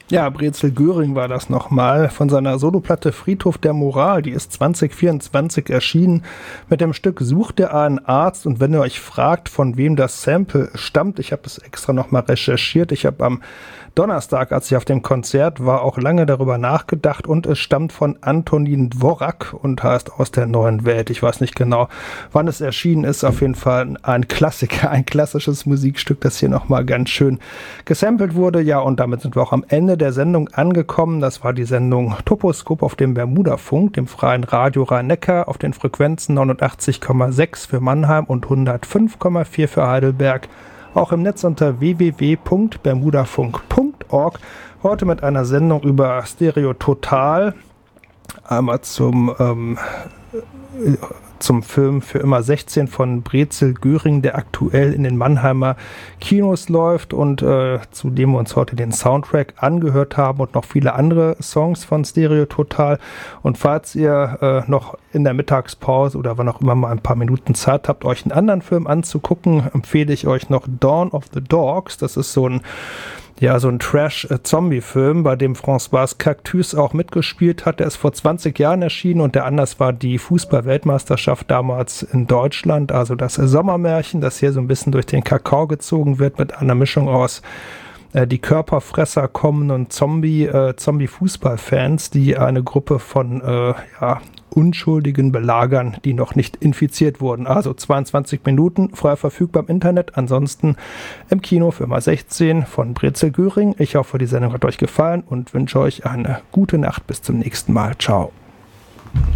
Ja, Brezel Göring war das nochmal von seiner Soloplatte Friedhof der Moral. Die ist 2024 erschienen mit dem Stück Sucht ihr einen Arzt. Und wenn ihr euch fragt, von wem das Sample stammt, ich habe es extra nochmal recherchiert. Ich habe am Donnerstag, als ich auf dem Konzert war, auch lange darüber nachgedacht und es stammt von Antonin Dvorak und heißt Aus der neuen Welt. Ich weiß nicht genau, wann es erschienen ist. Auf jeden Fall ein Klassiker, ein klassisches Musikstück, das hier nochmal ganz schön gesampelt wurde. Ja, und damit sind wir auch am Ende der Sendung angekommen. Das war die Sendung Toposkop auf dem Bermudafunk, dem freien Radio Rhein-Neckar, auf den Frequenzen 89,6 für Mannheim und 105,4 für Heidelberg. Auch im Netz unter www.bermudafunk.org. Heute mit einer Sendung über Stereo Total. Einmal zum Film Für immer 16 von Brezel Göring, der aktuell in den Mannheimer Kinos läuft und zu dem wir uns heute den Soundtrack angehört haben und noch viele andere Songs von Stereo Total. Und falls ihr noch in der Mittagspause oder wann auch immer mal ein paar Minuten Zeit habt, euch einen anderen Film anzugucken, empfehle ich euch noch Dawn of the Dogs. Das ist so ein Trash-Zombie-Film, bei dem François Cactus auch mitgespielt hat. Der ist vor 20 Jahren erschienen und der Anlass war die Fußball-Weltmeisterschaft damals in Deutschland. Also das Sommermärchen, das hier so ein bisschen durch den Kakao gezogen wird mit einer Mischung aus die Körperfresser kommen und Zombie-Fußballfans, die eine Gruppe von Unschuldigen belagern, die noch nicht infiziert wurden. Also 22 Minuten, frei verfügbar im Internet, ansonsten im Kino für immer 16 von Brezel Göring. Ich hoffe, die Sendung hat euch gefallen und wünsche euch eine gute Nacht. Bis zum nächsten Mal. Ciao.